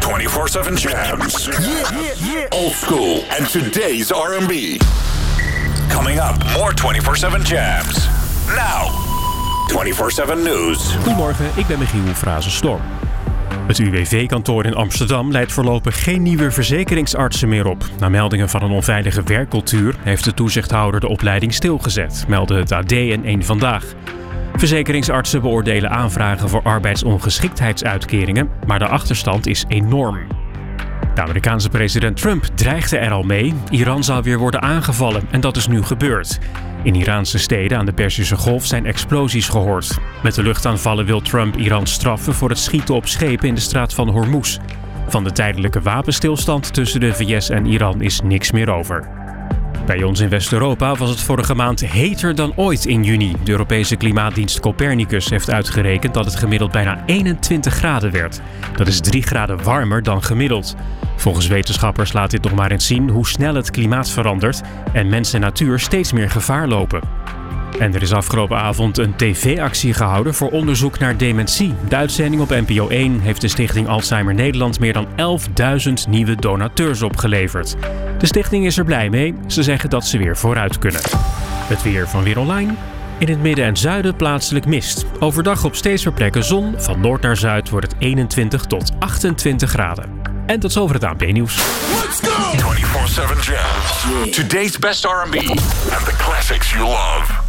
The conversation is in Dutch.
24/7 Jams. Old school and today's R&B. Coming up, more 24/7 Jams. Now, 24/7 News. Goedemorgen, ik ben Michiel Frazenstorm. Het UWV-kantoor in Amsterdam leidt voorlopig geen nieuwe verzekeringsartsen meer op. Na meldingen van een onveilige werkcultuur heeft de toezichthouder de opleiding stilgezet, melden het AD en Eén Vandaag. Verzekeringsartsen beoordelen aanvragen voor arbeidsongeschiktheidsuitkeringen, maar de achterstand is enorm. De Amerikaanse president Trump dreigde er al mee. Iran zou weer worden aangevallen en dat is nu gebeurd. In Iraanse steden aan de Perzische Golf zijn explosies gehoord. Met de luchtaanvallen wil Trump Iran straffen voor het schieten op schepen in de straat van Hormuz. Van de tijdelijke wapenstilstand tussen de VS en Iran is niks meer over. Bij ons in West-Europa was het vorige maand heter dan ooit in juni. De Europese klimaatdienst Copernicus heeft uitgerekend dat het gemiddeld bijna 21 graden werd. Dat is 3 graden warmer dan gemiddeld. Volgens wetenschappers laat dit nog maar eens zien hoe snel het klimaat verandert en mens en natuur steeds meer gevaar lopen. En er is afgelopen avond een tv-actie gehouden voor onderzoek naar dementie. De uitzending op NPO 1 heeft de stichting Alzheimer Nederland meer dan 11.000 nieuwe donateurs opgeleverd. De stichting is er blij mee. Ze zeggen dat ze weer vooruit kunnen. Het weer van Weer Online. In het midden en zuiden plaatselijk mist. Overdag op steeds meer plekken zon. Van noord naar zuid wordt het 21 tot 28 graden. En tot zover het ANP-nieuws. Let's go! 24/7 Jams. Today's best R&B and the classics you love.